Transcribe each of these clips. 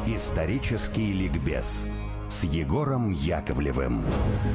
Исторический ликбез с Егором Яковлевым.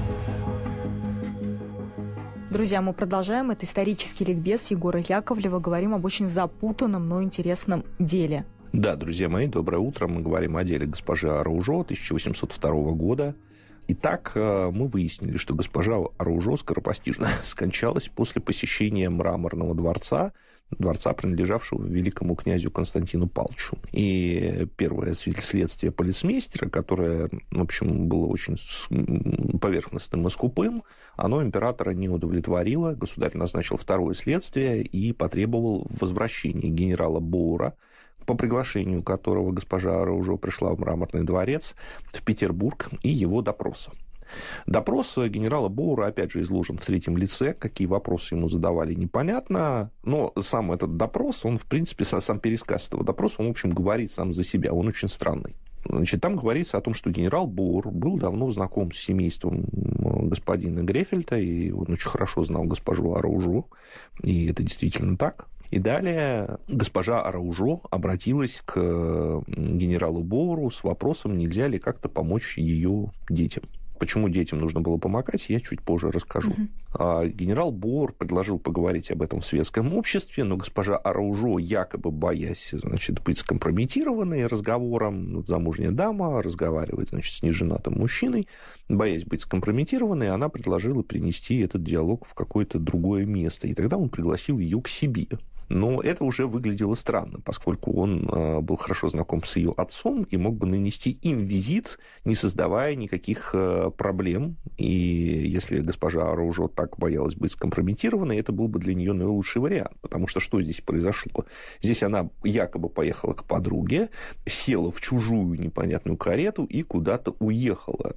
Друзья, мы продолжаем. Это исторический ликбез Егора Яковлева. Говорим об очень запутанном, но интересном деле. Да, друзья мои, доброе утро. Мы говорим о деле госпожи Араужо 1802 года. Итак, мы выяснили, что госпожа Араужо скоропостижно скончалась после посещения Мраморного дворца, принадлежавшего великому князю Константину Павловичу. И первое следствие полицмейстера, которое, в общем, было очень поверхностным и скупым, оно императора не удовлетворило. Государь назначил второе следствие и потребовал возвращения генерала Боура, по приглашению которого госпожа Араужо пришла в Мраморный дворец в Петербург, и его допроса. Допрос генерала Боура, опять же, изложен в третьем лице. Какие вопросы ему задавали, непонятно. Но сам этот допрос, он, в принципе, сам пересказ этого допроса, он, в общем, говорит сам за себя. Он очень странный. Значит, там говорится о том, что генерал Боур был давно знаком с семейством господина Грефельта, и он очень хорошо знал госпожу Араужо, и это действительно так. И далее госпожа Араужо обратилась к генералу Боуру с вопросом, нельзя ли как-то помочь ее детям. Почему детям нужно было помогать, я чуть позже расскажу. Генерал Боур предложил поговорить об этом в светском обществе, но госпожа Араужо, якобы боясь, быть скомпрометированной разговором, замужняя дама разговаривает, с неженатым мужчиной, боясь быть скомпрометированной, она предложила перенести этот диалог в какое-то другое место, и тогда он пригласил ее к себе. Но это уже выглядело странно, поскольку он был хорошо знаком с ее отцом и мог бы нанести им визит, не создавая никаких проблем. И если госпожа Араужо так боялась быть скомпрометированной, это был бы для нее наилучший вариант. Потому что что здесь произошло? Здесь она якобы поехала к подруге, села в чужую непонятную карету и куда-то уехала.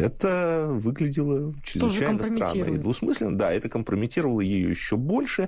Это выглядело чрезвычайно странно и двусмысленно. Да, это компрометировало ее еще больше,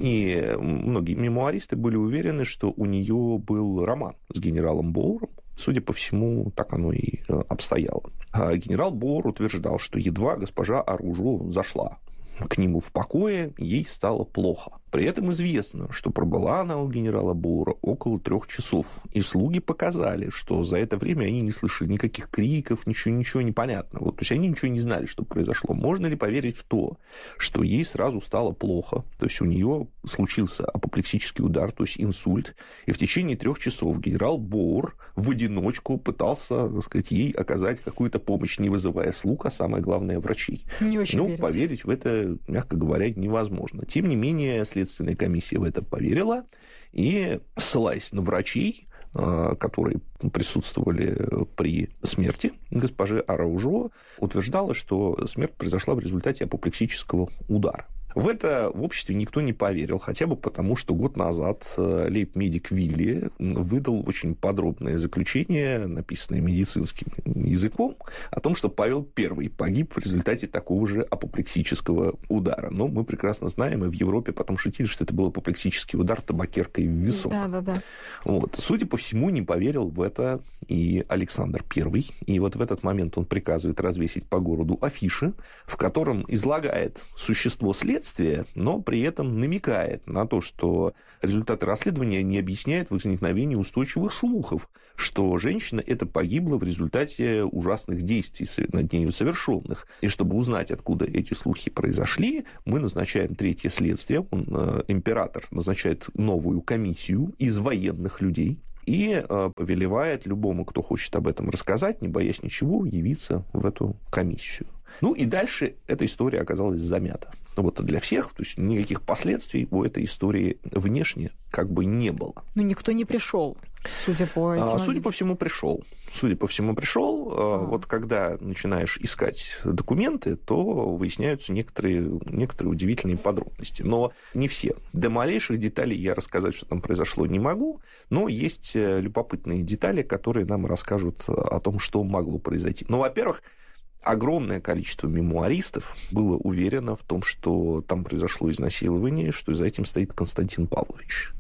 и многие мемуаристы были уверены, что у нее был роман с генералом Боуром. Судя по всему, так оно и обстояло. Генерал Боур утверждал, что едва госпожа Араужо зашла к нему в покое, ей стало плохо. При этом известно, что пробыла она у генерала Боура около 3 часов, и слуги показали, что за это время они не слышали никаких криков, ничего не понятно. То есть они ничего не знали, что произошло. Можно ли поверить в то, что ей сразу стало плохо? То есть у нее случился апоплексический удар, то есть инсульт, и в течение 3 часов генерал Боур в одиночку пытался, ей оказать какую-то помощь, не вызывая слуг, а самое главное, врачей. Поверить в это, мягко говоря, невозможно. Тем не менее, Следственная комиссия в это поверила, и, ссылаясь на врачей, которые присутствовали при смерти госпожи Араужо, утверждала, что смерть произошла в результате апоплексического удара. В это в обществе никто не поверил, хотя бы потому, что год назад лейб-медик Вилли выдал очень подробное заключение, написанное медицинским языком, о том, что Павел I погиб в результате такого же апоплексического удара. Но мы прекрасно знаем, и в Европе потом шутили, что это был апоплексический удар табакеркой в висок. Да. Судя по всему, не поверил в это и Александр I. И в этот момент он приказывает развесить по городу афиши, в котором излагает существо следствия, но при этом намекает на то, что результаты расследования не объясняют возникновение устойчивых слухов, что женщина эта погибла в результате ужасных действий над нею совершенных. И чтобы узнать, откуда эти слухи произошли, мы назначаем третье следствие. Император назначает новую комиссию из военных людей и повелевает любому, кто хочет об этом рассказать, не боясь ничего, явиться в эту комиссию. И дальше эта история оказалась замята. Для всех, то есть никаких последствий у этой истории внешне не было. Но никто не пришел, судя по этим... Судя по всему, пришел. Когда начинаешь искать документы, то выясняются некоторые удивительные подробности. Но не все. До малейших деталей я рассказать, что там произошло, не могу, но есть любопытные детали, которые нам расскажут о том, что могло произойти. Во-первых, огромное количество мемуаристов было уверено в том, что там произошло изнасилование, что за этим стоит Константин Павлович.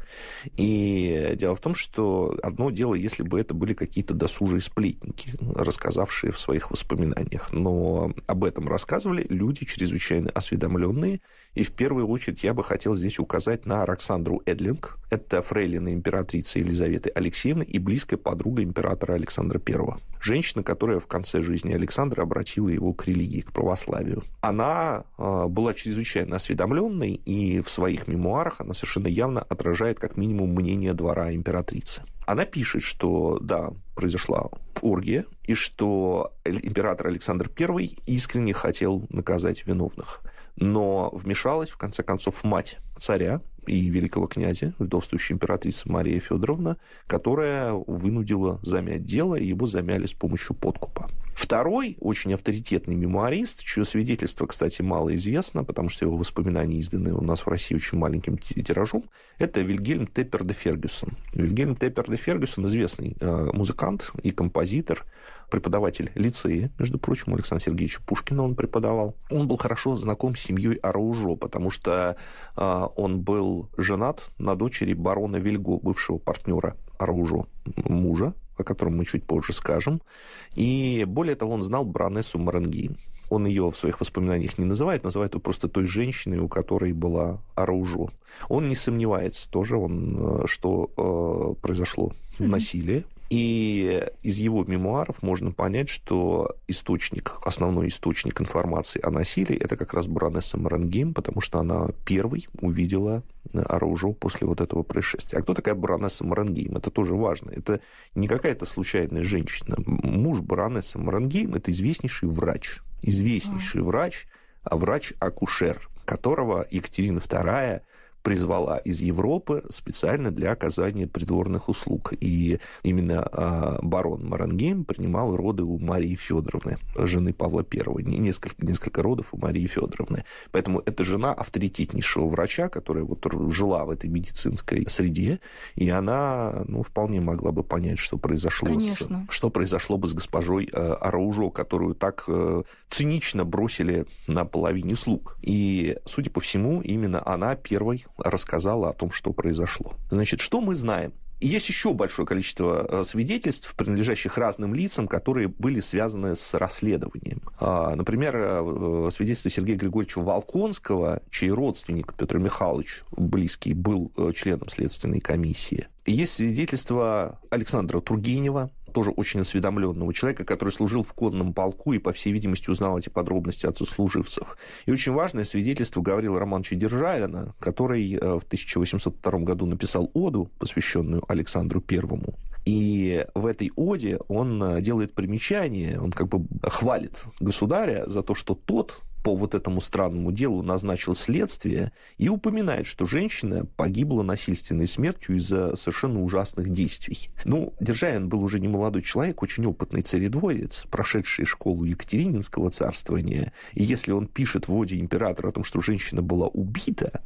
И дело в том, что одно дело, если бы это были какие-то досужие сплетники, рассказавшие в своих воспоминаниях. Но об этом рассказывали люди чрезвычайно осведомленные. И в первую очередь я бы хотел здесь указать на Роксандру Эдлинг. Это фрейлина императрицы Елизаветы Алексеевны и близкая подруга императора Александра I. Женщина, которая в конце жизни Александра обратила его к религии, к православию. Она была чрезвычайно осведомленной, и в своих мемуарах она совершенно явно отражает как минимум мнение двора императрицы. Она пишет, что, да, произошла оргия, и что император Александр I искренне хотел наказать виновных. Но вмешалась, в конце концов, мать царя и великого князя, вдовствующая императрица Мария Федоровна, которая вынудила замять дело, и его замяли с помощью подкупа. Второй очень авторитетный мемуарист, чье свидетельство, кстати, мало известно, потому что его воспоминания изданы у нас в России очень маленьким тиражом, это Вильгельм Теппер де Фергюсон. Вильгельм Теппер де Фергюсон известный музыкант и композитор, преподаватель лицея, между прочим, у Александра Сергеевича Пушкина он преподавал. Он был хорошо знаком с семьей Араужо, потому что он был женат на дочери барона Вильго, бывшего партнера Араужо, мужа, о котором мы чуть позже скажем. И более того, он знал баронессу Маренгейм. Он ее в своих воспоминаниях не называет ее просто той женщиной, у которой была Араужо. Он не сомневается тоже, что произошло насилие. И из его мемуаров можно понять, что основной источник информации о насилии, это как раз баронесса Маренгейм, потому что она первой увидела Араужо после вот этого происшествия. А кто такая баронесса Маренгейм? Это тоже важно. Это не какая-то случайная женщина. Муж баронессы Маренгейм – это известнейший врач, а врач-акушер, которого Екатерина II призвала из Европы специально для оказания придворных услуг. И именно барон Маренгейм принимал роды у Марии Федоровны, жены Павла I. Несколько родов у Марии Федоровны. Поэтому это жена авторитетнейшего врача, которая вот жила в этой медицинской среде, и она вполне могла бы понять, что произошло, что произошло бы с госпожой Араужо, которую так цинично бросили на половине слуг. И, судя по всему, именно она первой рассказала о том, что произошло. Значит, что мы знаем? И есть еще большое количество свидетельств, принадлежащих разным лицам, которые были связаны с расследованием. Например, свидетельство Сергея Григорьевича Волконского, чей родственник Петр Михайлович близкий был членом следственной комиссии. И есть свидетельство Александра Тургенева, тоже очень осведомленного человека, который служил в конном полку и, по всей видимости, узнал эти подробности от сослуживцев. И очень важное свидетельство Гаврила Романовича Державина, который в 1802 году написал оду, посвященную Александру I. И в этой оде он делает примечание, он как бы хвалит государя за то, что тот по вот этому странному делу назначил следствие и упоминает, что женщина погибла насильственной смертью из-за совершенно ужасных действий. Державин был уже не молодой человек, очень опытный царедворец, прошедший школу Екатерининского царствования, и если он пишет в оде императора о том, что женщина была убита,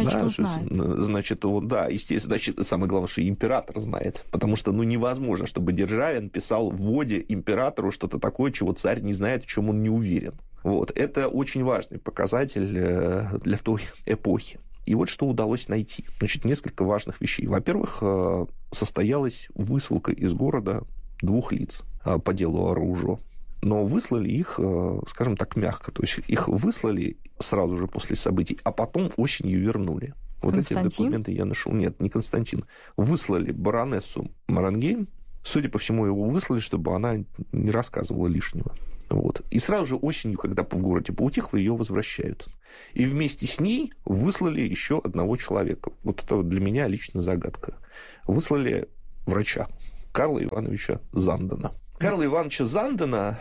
значит, естественно, самое главное, что и император знает. Потому что, невозможно, чтобы Державин писал в оде императору что-то такое, чего царь не знает, о чем он не уверен. Это очень важный показатель для той эпохи. И вот что удалось найти. Значит, несколько важных вещей. Во-первых, состоялась высылка из города 2 лиц по делу Араужо. Но выслали их, скажем так, мягко. То есть их выслали сразу же после событий, а потом осенью вернули. Вот эти документы я нашел. Нет, не Константин. Выслали баронессу Маренгейм. Судя по всему, его выслали, чтобы она не рассказывала лишнего. И сразу же осенью, когда в городе поутихло, ее возвращают. И вместе с ней выслали еще одного человека. Это для меня лично загадка. Выслали врача Карла Ивановича Зандена. Карла Ивановича Зандена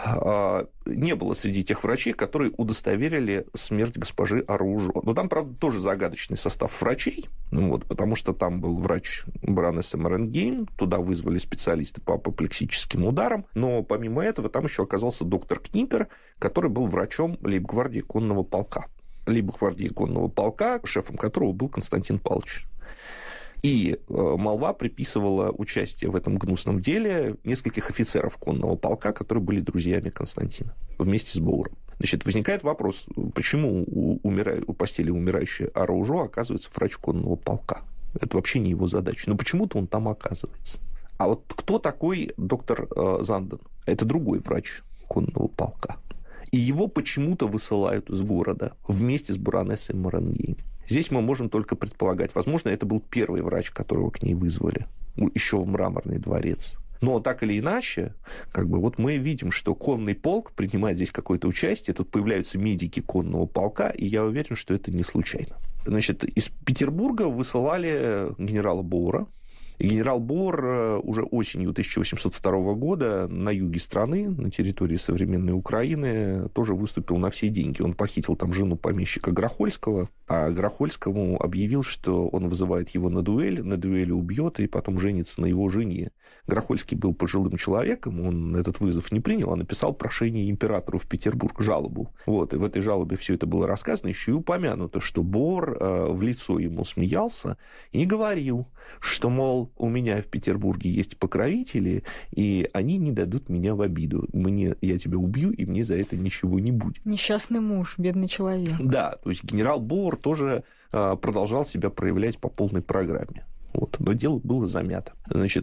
не было среди тех врачей, которые удостоверили смерть госпожи Араужо. Но там, правда, тоже загадочный состав врачей, потому что там был врач баронессы Маренгейм, туда вызвали специалисты по апоплексическим ударам, но помимо этого там еще оказался доктор Книпер, который был врачом лейб-гвардии конного полка. Лейб-гвардии конного полка, шефом которого был Константин Павлович. И молва приписывала участие в этом гнусном деле нескольких офицеров конного полка, которые были друзьями Константина вместе с Боуром. Значит, возникает вопрос, почему у постели умирающей Араужо оказывается врач конного полка? Это вообще не его задача. Но почему-то он там оказывается. А вот кто такой доктор Занден? Это другой врач конного полка. И его почему-то высылают из города вместе с баронессой Маренгейм. Здесь мы можем только предполагать. Возможно, это был первый врач, которого к ней вызвали. Еще в Мраморный дворец. Но так или иначе, вот мы видим, что конный полк принимает здесь какое-то участие, тут появляются медики конного полка, и я уверен, что это не случайно. Значит, из Петербурга высылали генерала Бора. И генерал Бор уже осенью 1802 года на юге страны, на территории современной Украины, тоже выступил на все деньги. Он похитил там жену помещика Грохольского, а Грохольскому объявил, что он вызывает его на дуэли убьет и потом женится на его жене. Грохольский был пожилым человеком, он этот вызов не принял, а написал прошение императору в Петербург, жалобу. И в этой жалобе все это было рассказано, еще и упомянуто, что Бор в лицо ему смеялся и говорил, что, мол, у меня в Петербурге есть покровители, и они не дадут меня в обиду. Я тебя убью, и мне за это ничего не будет. Несчастный муж, бедный человек. Да, то есть генерал Бор тоже продолжал себя проявлять по полной программе. Но дело было замято.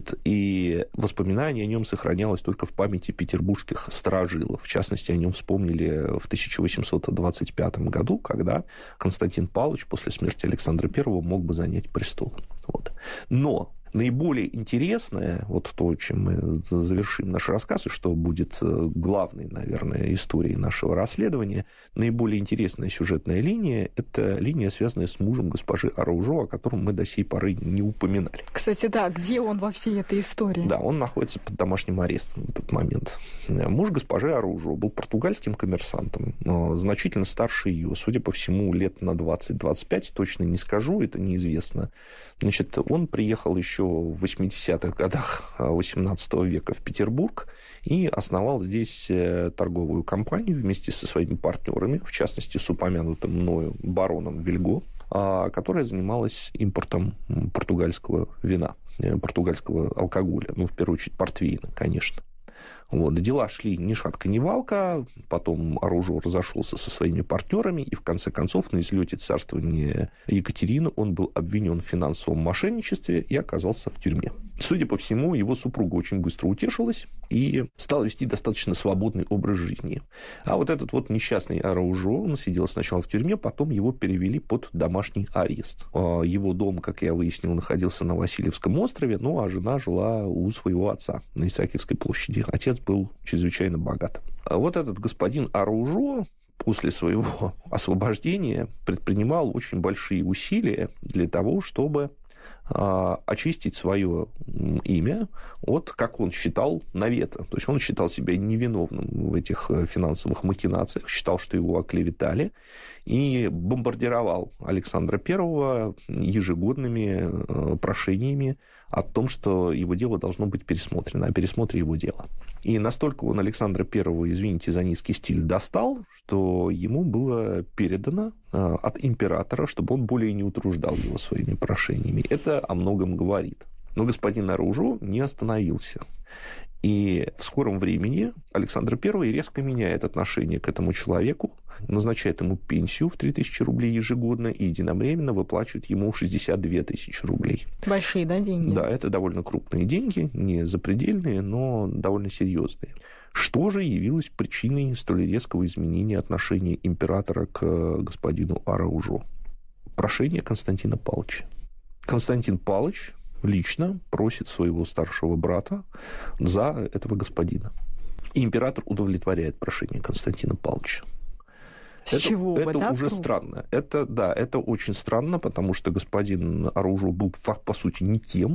И воспоминание о нем сохранялось только в памяти петербургских старожилов. В частности, о нем вспомнили в 1825 году, когда Константин Павлович после смерти Александра I мог бы занять престол. Но наиболее интересное, то, чем мы завершим наш рассказ, и что будет главной, наверное, историей нашего расследования, наиболее интересная сюжетная линия – это линия, связанная с мужем госпожи Араужо, о котором мы до сей поры не упоминали. Кстати, да, где он во всей этой истории? Да, он находится под домашним арестом в этот момент. Муж госпожи Араужо был португальским коммерсантом, значительно старше ее, судя по всему, лет на 20-25, точно не скажу, это неизвестно. Он приехал еще в 80-х годах XVIII века в Петербург и основал здесь торговую компанию вместе со своими партнерами, в частности, с упомянутым мною бароном Вильго, которая занималась импортом португальского вина, португальского алкоголя, в первую очередь портвейна, конечно. Дела шли ни шатка, ни валка, потом Араужо разошелся со своими партнерами, и в конце концов на излете царствования Екатерины он был обвинен в финансовом мошенничестве и оказался в тюрьме. Судя по всему, его супруга очень быстро утешилась и стала вести достаточно свободный образ жизни. А этот несчастный Араужо, он сидел сначала в тюрьме, потом его перевели под домашний арест. Его дом, как я выяснил, находился на Васильевском острове, а жена жила у своего отца на Исаакиевской площади. Отец был чрезвычайно богат. Этот господин Араужо после своего освобождения предпринимал очень большие усилия для того, чтобы очистить свое имя от, как он считал, навета. То есть он считал себя невиновным в этих финансовых махинациях, считал, что его оклеветали, и бомбардировал Александра I ежегодными прошениями о том, что его дело должно быть пересмотрено, о пересмотре его дела. И настолько он Александра I, извините за низкий стиль, достал, что ему было передано от императора, чтобы он более не утруждал его своими прошениями. Это о многом говорит. Но господин Араужо не остановился. И в скором времени Александр I резко меняет отношение к этому человеку, назначает ему пенсию в 3000 рублей ежегодно и единовременно выплачивает ему 62 тысячи рублей. Большие, да, деньги? Да, это довольно крупные деньги, не запредельные, но довольно серьезные. Что же явилось причиной столь резкого изменения отношения императора к господину Араужо? Прошение Константина Павловича. Константин Павлович лично просит своего старшего брата за этого господина. И император удовлетворяет прошение Константина Павловича. Это уже странно. Это очень странно, потому что господин Араужо был, по сути, не тем.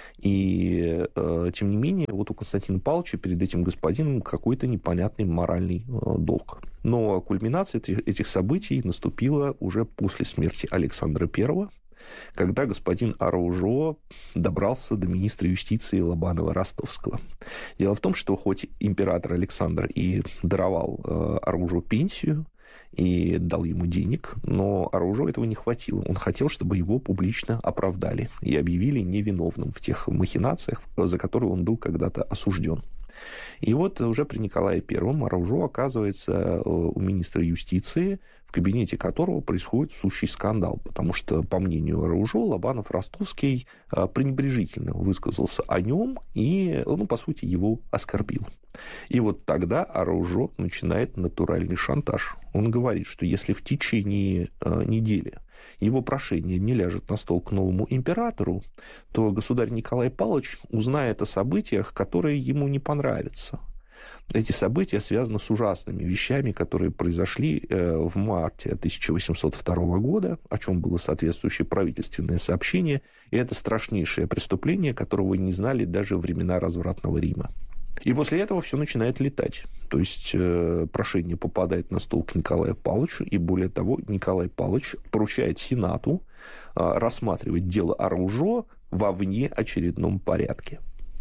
И, тем не менее, у Константина Павловича перед этим господином какой-то непонятный моральный долг. Но кульминация этих событий наступила уже после смерти Александра I, когда господин Араужо добрался до министра юстиции Лобанова-Ростовского. Дело в том, что хоть император Александр и даровал Араужо пенсию и дал ему денег, но Араужо этого не хватило. Он хотел, чтобы его публично оправдали и объявили невиновным в тех махинациях, за которые он был когда-то осужден. И вот уже при Николае I Араужо оказывается у министра юстиции, в кабинете которого происходит сущий скандал, потому что, по мнению Араужо, Лобанов-Ростовский пренебрежительно высказался о нем и, по сути, его оскорбил. И вот тогда Араужо начинает натуральный шантаж. Он говорит, что если в течение недели его прошение не ляжет на стол к новому императору, то государь Николай Павлович узнает о событиях, которые ему не понравятся. Эти события связаны с ужасными вещами, которые произошли в марте 1802 года, о чем было соответствующее правительственное сообщение, и это страшнейшее преступление, которого не знали даже во времена развратного Рима. И после этого все начинает летать. То есть прошение попадает на стол к Николаю Павловичу, и более того, Николай Павлович поручает Сенату рассматривать дело Араужо во внеочередном порядке.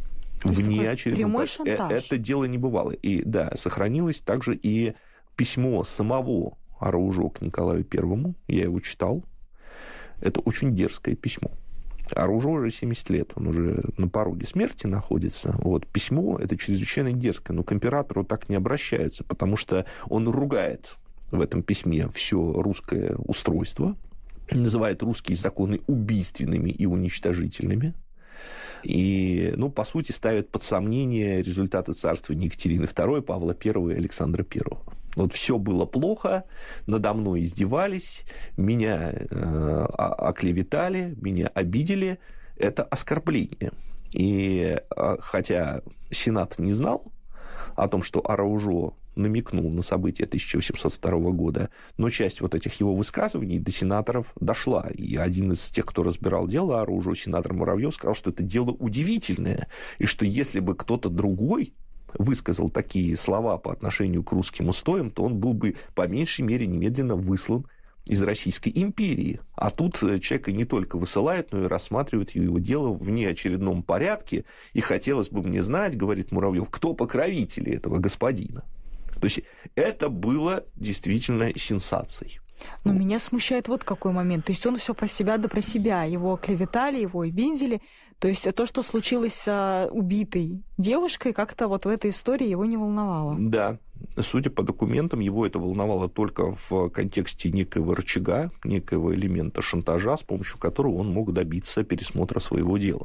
Прямой шантаж. Это дело небывалое. И да, сохранилось также и письмо самого Араужо к Николаю I. Я его читал. Это очень дерзкое письмо. Араужо уже 70 лет, он уже на пороге смерти находится. Вот, письмо это чрезвычайно дерзкое, но к императору так не обращаются, потому что он ругает в этом письме все русское устройство, называет русские законы убийственными и уничтожительными. И, по сути, ставит под сомнение результаты царствования Екатерины II, Павла I и Александра I. Вот все было плохо, надо мной издевались, меня оклеветали, меня обидели. Это оскорбление. И хотя Сенат не знал о том, что Араужо намекнул на события 1802 года, но часть вот этих его высказываний до сенаторов дошла. И один из тех, кто разбирал дело Араужо, сенатор Муравьев, сказал, что это дело удивительное, и что если бы кто-то другой высказал такие слова по отношению к русским устоям, то он был бы по меньшей мере немедленно выслан из Российской империи. А тут человека не только высылают, но и рассматривают его дело в внеочередном порядке. И хотелось бы мне знать, говорит Муравьев, кто покровители этого господина. То есть это было действительно сенсацией. Но меня смущает вот какой момент. То есть он все про себя да про себя. Его клеветали, его обидели. То есть то, что случилось с убитой девушкой, как-то вот в этой истории его не волновало. Да. Судя по документам, его это волновало только в контексте некоего рычага, некоего элемента шантажа, с помощью которого он мог добиться пересмотра своего дела.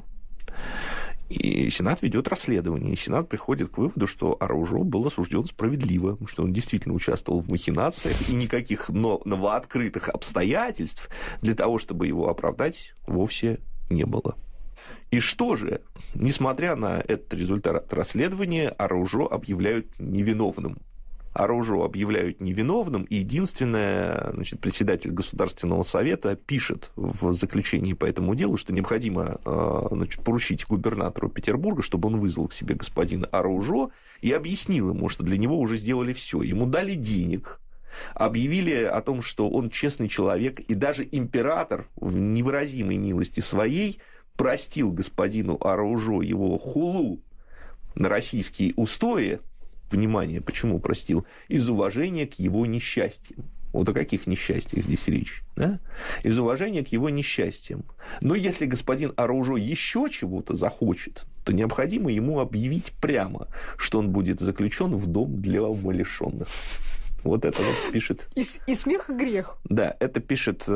И Сенат ведет расследование, и Сенат приходит к выводу, что Араужо был осужден справедливо, что он действительно участвовал в махинациях, и никаких новооткрытых обстоятельств для того, чтобы его оправдать, вовсе не было. И что же, несмотря на этот результат расследования, Араужо объявляют невиновным. Араужо объявляют невиновным, и единственное, председатель Государственного совета пишет в заключении по этому делу, что необходимо поручить губернатору Петербурга, чтобы он вызвал к себе господина Араужо и объяснил ему, что для него уже сделали все. Ему дали денег, объявили о том, что он честный человек, и даже император в невыразимой милости своей простил господину Араужо его хулу на российские устои. Внимание, почему простил? Из уважения к его несчастьям. Вот о каких несчастьях здесь речь? Да? Из уважения к его несчастьям. Но если господин Араужо еще чего-то захочет, то необходимо ему объявить прямо, что он будет заключен в дом для умалишенных. Вот это вот пишет... И смех, и грех. Да, это пишет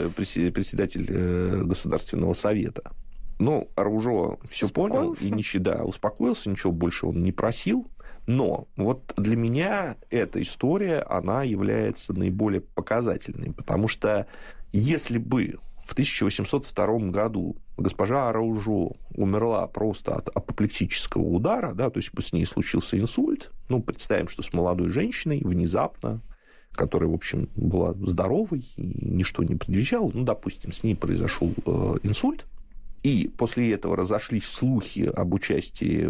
председатель Государственного совета. Но Араужо все понял и успокоился, ничего больше он не просил. Но вот для меня эта история, она является наиболее показательной, потому что если бы в 1802 году госпожа Араужо умерла просто от апоплексического удара, да, то есть бы с ней случился инсульт, представим, что с молодой женщиной внезапно, которая, в общем, была здоровой и ничто не предвещало, допустим, с ней произошел инсульт, и после этого разошлись слухи об участии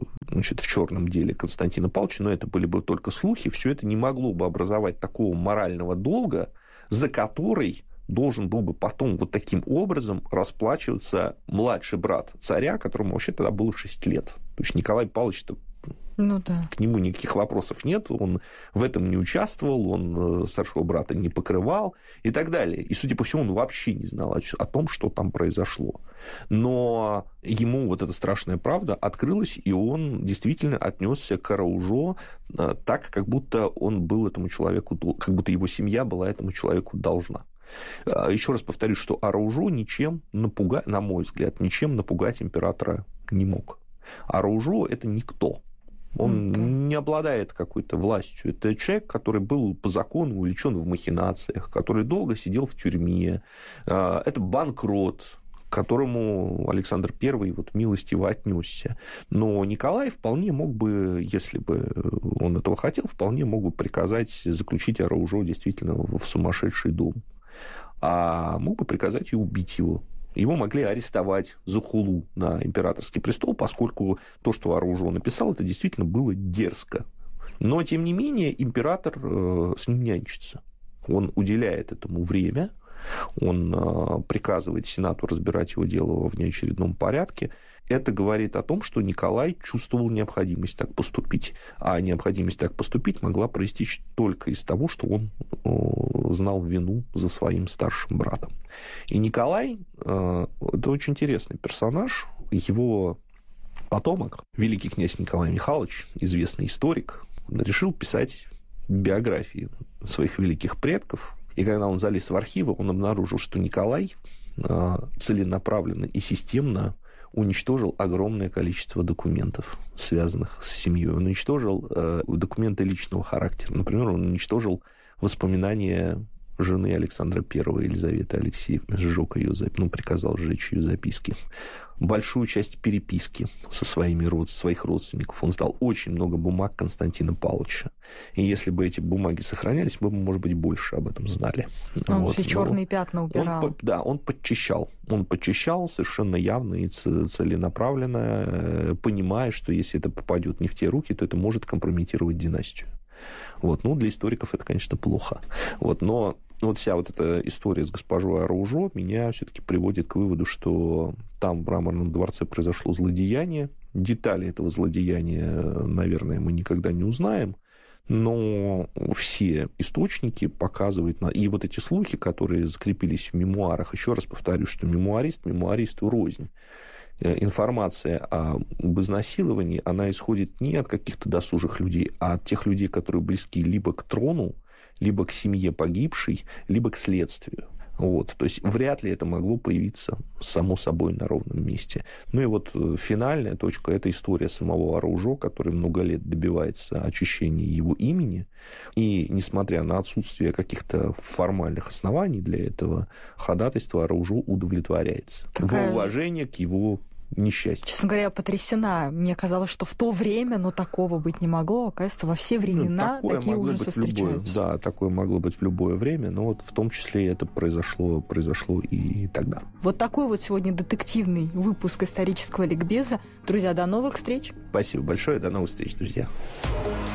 в черном деле Константина Павловича, но это были бы только слухи, все это не могло бы образовать такого морального долга, за который должен был бы потом вот таким образом расплачиваться младший брат царя, которому вообще тогда было 6 лет. То есть Николай Павлович-то К нему никаких вопросов нет, он в этом не участвовал, он старшего брата не покрывал и так далее. И, судя по всему, он вообще не знал о том, что там произошло. Но ему вот эта страшная правда открылась, и он действительно отнесся к Араужо так, как будто он был этому человеку, как будто его семья была этому человеку должна. Еще раз повторюсь, что Араужо ничем напугать, на мой взгляд, ничем напугать императора не мог. Араужо – это никто. Он не обладает какой-то властью. Это человек, который был по закону увлечен в махинациях, который долго сидел в тюрьме. Это банкрот, к которому Александр I вот милостиво отнесся. Но Николай вполне мог бы, если бы он этого хотел, вполне мог бы приказать заключить Араужо действительно в сумасшедший дом. А мог бы приказать и убить его. Его могли арестовать за хулу на императорский престол, поскольку то, что Араужо написал, это действительно было дерзко. Но, тем не менее, император с ним нянчится. Он уделяет этому время, он приказывает Сенату разбирать его дело во внеочередном порядке. Это говорит о том, что Николай чувствовал необходимость так поступить. А необходимость так поступить могла проистечь только из того, что он знал вину за своим старшим братом. И Николай – это очень интересный персонаж. Его потомок, великий князь Николай Михайлович, известный историк, решил писать биографии своих великих предков. И когда он залез в архивы, он обнаружил, что Николай целенаправленно и системно уничтожил огромное количество документов, связанных с семьей. Он уничтожил документы личного характера. Например, он уничтожил воспоминания жены Александра I, Елизаветы Алексеевны, сжег ее, приказал сжечь ее записки. Большую часть переписки со своих родственников. Он сдал очень много бумаг Константина Павловича. И если бы эти бумаги сохранялись, мы бы, может быть, больше об этом знали. Он все черные пятна убирал. Он подчищал. Он подчищал совершенно явно и целенаправленно, понимая, что если это попадет не в те руки, то это может компрометировать династию. Для историков это, конечно, плохо. Но вся эта история с госпожой Араужо меня все-таки приводит к выводу, что там в Мраморном дворце произошло злодеяние. Детали этого злодеяния, наверное, мы никогда не узнаем. Но все источники показывают... И эти слухи, которые закрепились в мемуарах, еще раз повторю, что мемуаристу рознь. Информация об изнасиловании, она исходит не от каких-то досужих людей, а от тех людей, которые близки либо к трону, либо к семье погибшей, либо к следствию. То есть вряд ли это могло появиться само собой на ровном месте. Финальная точка – это история самого Араужо, который много лет добивается очищения его имени. И, несмотря на отсутствие каких-то формальных оснований для этого, ходатайство Араужо удовлетворяется. Во уважение к его несчастье. Честно говоря, я потрясена. Мне казалось, что в то время, такого быть не могло. Оказывается, во все времена такие ужасы встречаются. Такое могло быть в любое время, но в том числе это произошло и тогда. Такой сегодня детективный выпуск исторического ликбеза. Друзья, до новых встреч. Спасибо большое, до новых встреч, друзья.